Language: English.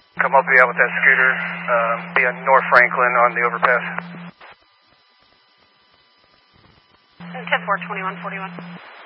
Come up with that scooter, be on North Franklin on the overpass. 10-4, 2141.